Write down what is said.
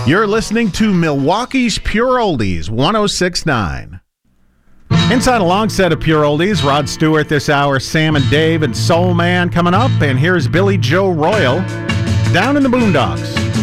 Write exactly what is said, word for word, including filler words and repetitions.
You're listening to Milwaukee's Pure Oldies, one oh six point nine. Inside a long set of Pure Oldies, Rod Stewart this hour, Sam and Dave and Soul Man coming up, and here's Billy Joe Royal, Down in the Boondocks.